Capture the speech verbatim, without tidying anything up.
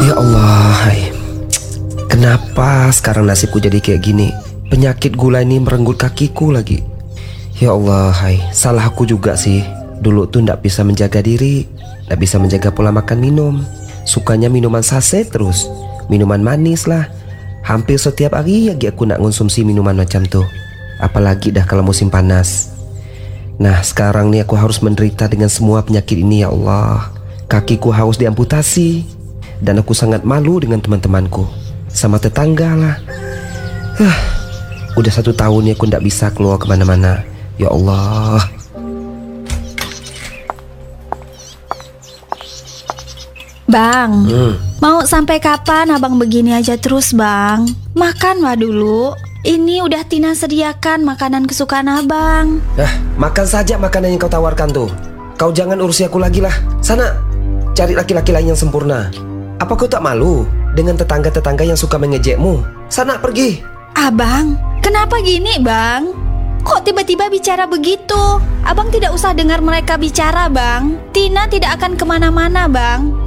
Ya Allah, hai. Kenapa sekarang nasibku jadi kayak gini? Penyakit gula ini merenggut kakiku lagi. Ya Allah, hai. Salah aku juga sih. Dulu tuh ndak bisa menjaga diri, ndak bisa menjaga pola makan minum. Sukanya minuman saset terus, minuman manis lah. Hampir setiap hari lagi aku nak konsumsi minuman macam tuh. Apalagi dah kalau musim panas. Nah sekarang nih aku harus menderita dengan semua penyakit ini ya Allah. Kakiku harus diamputasi. Dan aku sangat malu dengan teman-temanku, sama tetangga lah. Huh, udah satu tahun ya aku ndak bisa keluar kemana-mana. Ya Allah. Bang, hmm. mau sampai kapan abang begini aja terus bang? Makanlah dulu. Ini udah Tina sediakan makanan kesukaan abang. Nah, makan saja makanan yang kau tawarkan tuh. Kau jangan urusi aku lagi lah. Sana, cari laki-laki lain yang sempurna. Apa kau tak malu dengan tetangga-tetangga yang suka mengejekmu? Sana pergi. Abang, kenapa gini bang? Kok tiba-tiba bicara begitu? Abang tidak usah dengar mereka bicara bang. Tina tidak akan kemana-mana bang.